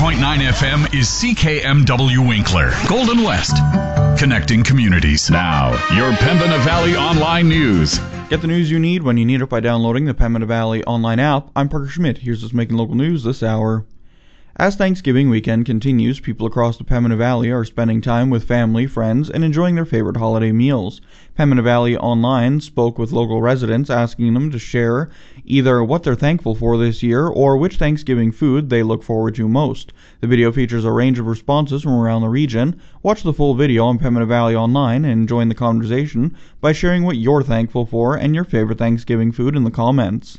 100.9 FM is CKMW Winkler, Golden West, connecting communities. Now, your Pembina Valley Online News. Get the news you need when you need it by downloading the Pembina Valley Online app. I'm Parker Schmidt. Here's what's making local news this hour. As Thanksgiving weekend continues, people across the Pembina Valley are spending time with family, friends, and enjoying their favorite holiday meals. Pembina Valley Online spoke with local residents, asking them to share either what they're thankful for this year or which Thanksgiving food they look forward to most. The video features a range of responses from around the region. Watch the full video on Pembina Valley Online and join the conversation by sharing what you're thankful for and your favorite Thanksgiving food in the comments.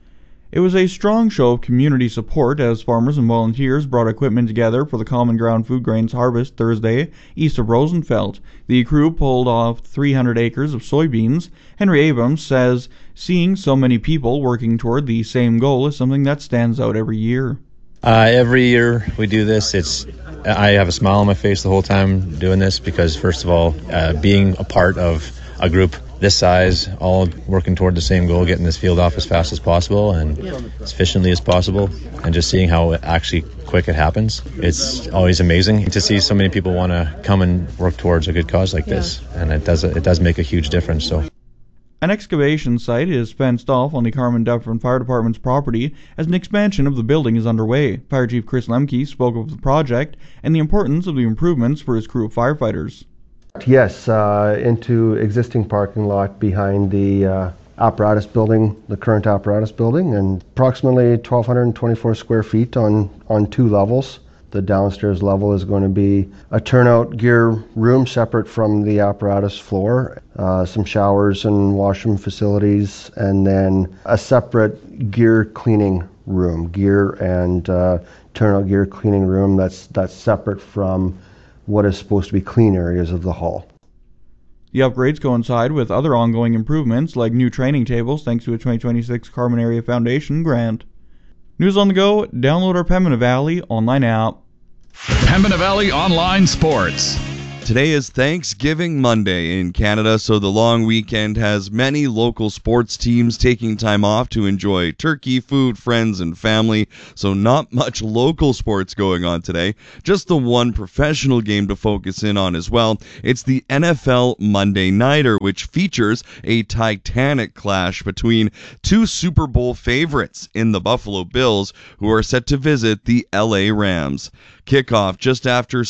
It was a strong show of community support as farmers and volunteers brought equipment together for the Common Ground Food Grains harvest Thursday east of Rosenfeld. The crew pulled off 300 acres of soybeans. Henry Abrams says seeing so many people working toward the same goal is something that stands out every year. Every year we do this, I have a smile on my face the whole time doing this because, first of all, being a part of a group this size, all working toward the same goal, getting this field off as fast as possible and as efficiently as possible, and just seeing how actually quick it happens. It's always amazing to see so many people want to come and work towards a good cause like this, and it does make a huge difference. So, an excavation site is fenced off on the Carman Dufferin Fire Department's property as an expansion of the building is underway. Fire Chief Chris Lemke spoke of the project and the importance of the improvements for his crew of firefighters. Yes, into existing parking lot behind the apparatus building, the current apparatus building, and approximately 1,224 square feet on 2 levels. The downstairs level is going to be a turnout gear room separate from the apparatus floor, some showers and washroom facilities, and then a separate gear cleaning room, gear and turnout gear cleaning room that's separate from what is supposed to be clean areas of the hall. The upgrades coincide with other ongoing improvements like new training tables thanks to a 2026 Carman Area Foundation grant. News on the go, download our Pembina Valley Online app. Pembina Valley Online Sports. Today is Thanksgiving Monday in Canada, so the long weekend has many local sports teams taking time off to enjoy turkey, food, friends, and family, so not much local sports going on today. Just the one professional game to focus in on as well. It's the NFL Monday Nighter, which features a titanic clash between two Super Bowl favorites in the Buffalo Bills, who are set to visit the LA Rams. Kickoff just after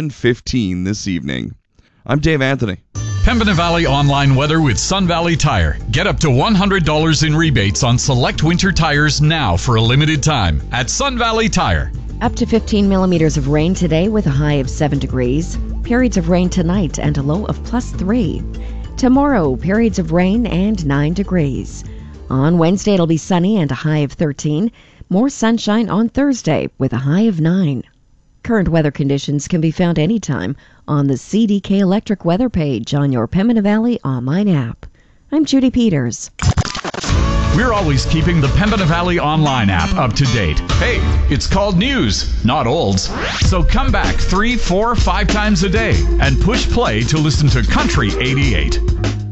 7:15 this evening. I'm Dave Anthony. Pembina Valley Online weather with Sun Valley Tire. Get up to $100 in rebates on select winter tires now for a limited time at Sun Valley Tire. Up to 15 millimeters of rain today with a high of 7 degrees. Periods of rain tonight and a low of +3. Tomorrow, periods of rain and 9 degrees. On Wednesday, it'll be sunny and a high of 13. More sunshine on Thursday with a high of 9. Current weather conditions can be found anytime on the CDK Electric weather page on your Pembina Valley Online app. I'm Judy Peters. We're always keeping the Pembina Valley Online app up to date. Hey, it's called news, not olds. So come back 3, 4, 5 times a day and push play to listen to Country 88.